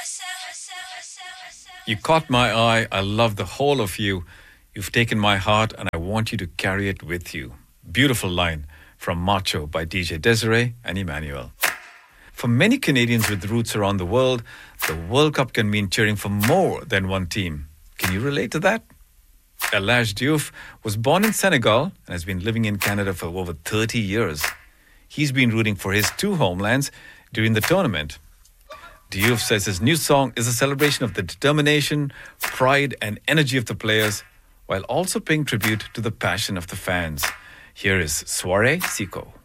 You caught my eye. I love the whole of you. You've taken my heart and I want you to carry it with you. Beautiful line from Macho by DJ Desiree and Emmanuel. For many Canadians with roots around the World Cup can mean cheering for more than one team. Can you relate to that? Elhadj Diouf was born in Senegal and has been living in Canada for over 30 years. He's been rooting for his two homelands during the tournament. Diouf says his new song is a celebration of the determination, pride and energy of the players, while also paying tribute to the passion of the fans. Here is Soirée Siko.